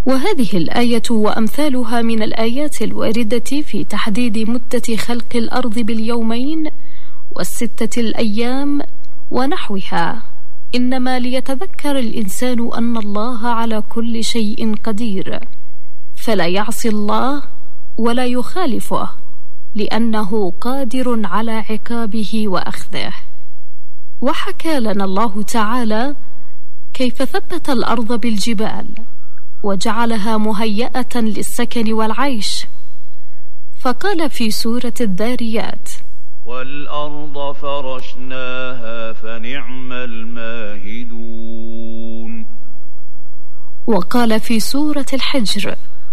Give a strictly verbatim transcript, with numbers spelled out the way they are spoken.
وهذه الآية وأمثالها من الآيات الواردة في تحديد مدة خلق الأرض باليومين والستة الأيام ونحوها، إنما ليتذكر الإنسان أن الله على كل شيء قدير، فلا يعصي الله ولا يخالفه، لأنه قادر على عقابه وأخذه. وحكى لنا الله تعالى كيف ثبت الأرض بالجبال وجعلها مهيئة للسكن والعيش، فقال في سورة الذاريات: والأرض فرشناها فنعم الماهدون. وقال في سورة الحجر: